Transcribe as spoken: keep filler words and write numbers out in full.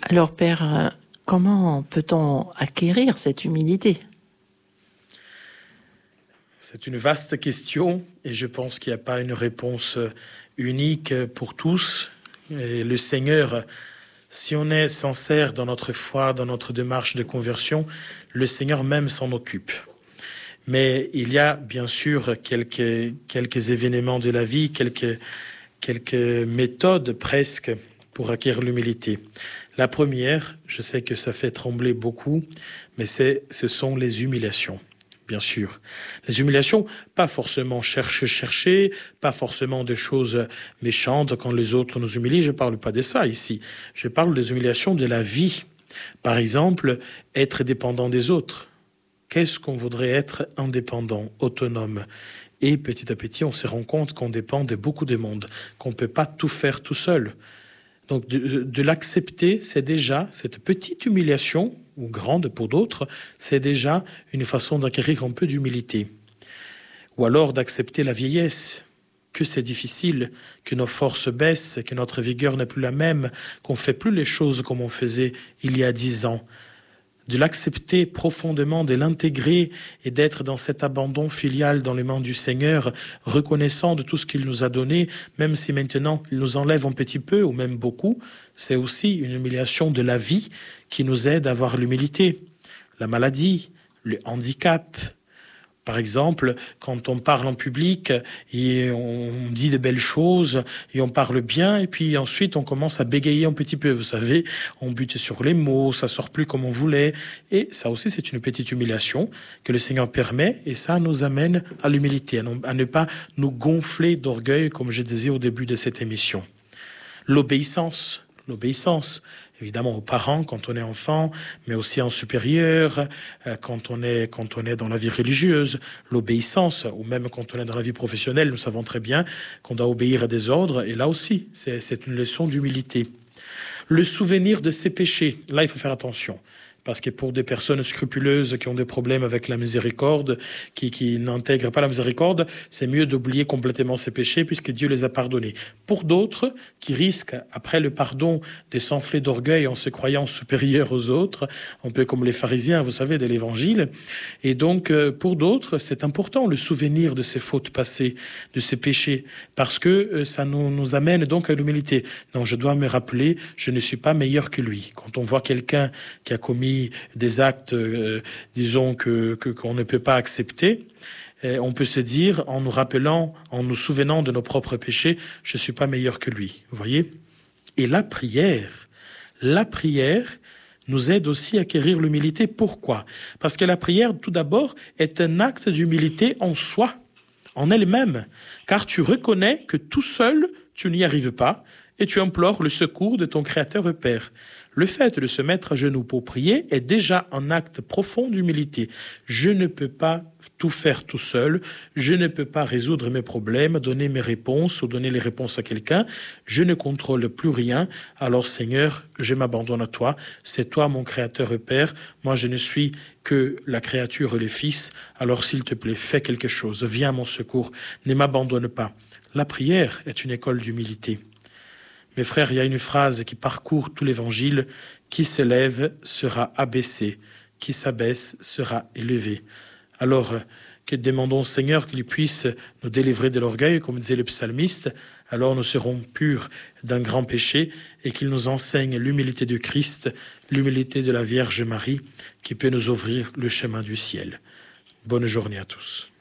Alors, Père, euh, comment peut-on acquérir cette humilité? C'est une vaste question et je pense qu'il n'y a pas une réponse unique pour tous. Et le Seigneur, si on est sincère dans notre foi, dans notre démarche de conversion, le Seigneur même s'en occupe. Mais il y a bien sûr quelques, quelques événements de la vie, quelques, quelques méthodes presque pour acquérir l'humilité. La première, je sais que ça fait trembler beaucoup, mais c'est, ce sont les humiliations. Bien sûr. Les humiliations, pas forcément chercher, chercher, pas forcément des choses méchantes quand les autres nous humilient. Je ne parle pas de ça ici. Je parle des humiliations de la vie. Par exemple, être dépendant des autres. Qu'est-ce qu'on voudrait être indépendant, autonome? Et petit à petit, on se rend compte qu'on dépend de beaucoup de monde, qu'on ne peut pas tout faire tout seul. Donc de, de l'accepter, c'est déjà cette petite humiliation, ou grande pour d'autres, c'est déjà une façon d'acquérir un peu d'humilité. Ou alors d'accepter la vieillesse, que c'est difficile, que nos forces baissent, que notre vigueur n'est plus la même, qu'on ne fait plus les choses comme on faisait il y a dix ans. De l'accepter profondément, de l'intégrer et d'être dans cet abandon filial dans les mains du Seigneur, reconnaissant de tout ce qu'il nous a donné, même si maintenant il nous enlève un petit peu ou même beaucoup, c'est aussi une humiliation de la vie qui nous aide à avoir l'humilité. La maladie, le handicap. Par exemple, quand on parle en public et on dit de belles choses et on parle bien et puis ensuite on commence à bégayer un petit peu, vous savez, on bute sur les mots, ça sort plus comme on voulait et ça aussi c'est une petite humiliation que le Seigneur permet et ça nous amène à l'humilité, à ne pas nous gonfler d'orgueil comme je disais au début de cette émission. L'obéissance, l'obéissance. Évidemment aux parents quand on est enfant, mais aussi en supérieur, quand on est, quand on est dans la vie religieuse, l'obéissance, ou même quand on est dans la vie professionnelle, nous savons très bien qu'on doit obéir à des ordres, et là aussi, c'est, c'est une leçon d'humilité. Le souvenir de ses péchés, là il faut faire attention. Parce que pour des personnes scrupuleuses qui ont des problèmes avec la miséricorde, qui, qui n'intègrent pas la miséricorde, c'est mieux d'oublier complètement ses péchés puisque Dieu les a pardonnés. Pour d'autres qui risquent, après le pardon, de s'enfler d'orgueil en se croyant supérieurs aux autres, un peu comme les pharisiens, vous savez, de l'Évangile. Et donc, pour d'autres, c'est important le souvenir de ces fautes passées, de ces péchés, parce que ça nous, nous amène donc à l'humilité. Non, je dois me rappeler, je ne suis pas meilleur que lui. Quand on voit quelqu'un qui a commis des actes, euh, disons, que, que, qu'on ne peut pas accepter, et on peut se dire, en nous rappelant, en nous souvenant de nos propres péchés, je ne suis pas meilleur que lui. Vous voyez? Et la prière, la prière nous aide aussi à acquérir l'humilité. Pourquoi? Parce que la prière, tout d'abord, est un acte d'humilité en soi, en elle-même, car tu reconnais que tout seul, tu n'y arrives pas, et tu implores le secours de ton Créateur et Père. Le fait de se mettre à genoux pour prier est déjà un acte profond d'humilité. Je ne peux pas tout faire tout seul, je ne peux pas résoudre mes problèmes, donner mes réponses ou donner les réponses à quelqu'un, je ne contrôle plus rien, alors Seigneur, je m'abandonne à toi, c'est toi mon Créateur et Père, moi je ne suis que la créature et le Fils, alors s'il te plaît, fais quelque chose, viens à mon secours, ne m'abandonne pas. La prière est une école d'humilité. Mes frères, il y a une phrase qui parcourt tout l'évangile, qui se lève sera abaissé, qui s'abaisse sera élevé. Alors, que demandons au Seigneur qu'il puisse nous délivrer de l'orgueil, comme disait le psalmiste, alors nous serons purs d'un grand péché et qu'il nous enseigne l'humilité du Christ, l'humilité de la Vierge Marie, qui peut nous ouvrir le chemin du ciel. Bonne journée à tous.